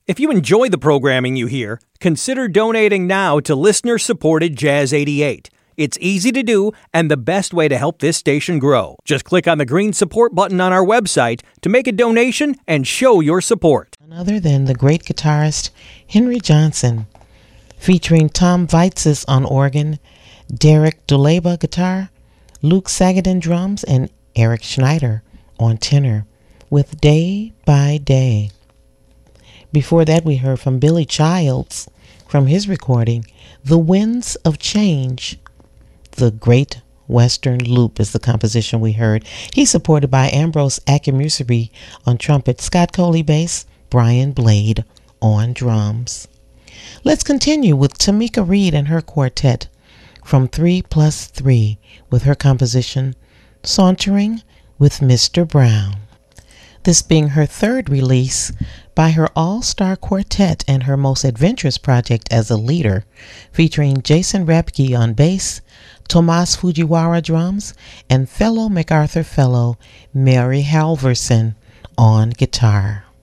If you enjoy the programming you hear, consider donating now to listener-supported Jazz 88. It's easy to do and the best way to help this station grow. Just click on the green support button on our website to make a donation and show your support. None other than the great guitarist Henry Johnson, featuring Tom Vaitzes on organ, Derek Duleba guitar, Luke Sagadin drums, and Eric Schneider on tenor, with Day by Day. Before that, we heard from Billy Childs from his recording, The Winds of Change. The Great Western Loop is the composition we heard. He's supported by Ambrose Akinmusire on trumpet, Scott Coley bass, Brian Blade on drums. Let's continue with Tamika Reed and her quartet from 3+3 with her composition, Sauntering with Mr. Brown. This being her third release by her all-star quartet and her most adventurous project as a leader, featuring Jason Repke on bass, Tomas Fujiwara drums, and fellow MacArthur Fellow Mary Halverson on guitar.